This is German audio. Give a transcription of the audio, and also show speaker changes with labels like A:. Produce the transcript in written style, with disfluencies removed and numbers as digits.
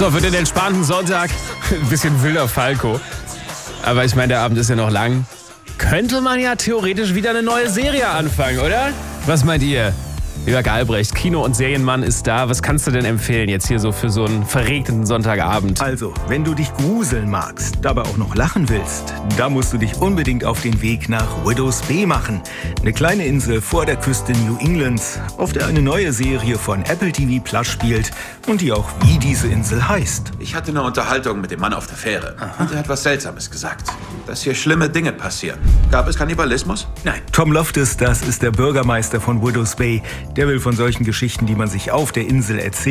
A: So, für den entspannten Sonntag, ein bisschen wilder Falco. Aber ich meine, der Abend ist ja noch lang. Könnte man ja theoretisch wieder eine neue Serie anfangen, oder? Was meint ihr? Jörg Albrecht, Kino- und Serienmann ist da. Was kannst du denn empfehlen jetzt hier so für so einen verregneten Sonntagabend?
B: Also, wenn du dich gruseln magst, dabei auch noch lachen willst, da musst du dich unbedingt auf den Weg nach Widows Bay machen. Eine kleine Insel vor der Küste New Englands, auf der eine neue Serie von Apple TV Plus spielt und die auch wie diese Insel heißt.
C: Ich hatte eine Unterhaltung mit dem Mann auf der Fähre. Und er hat was Seltsames gesagt. Dass hier schlimme Dinge passieren. Gab es Kannibalismus?
B: Nein, Tom Loftus, das ist der Bürgermeister von Widows Bay. Der will von solchen Geschichten, die man sich auf der Insel erzählt,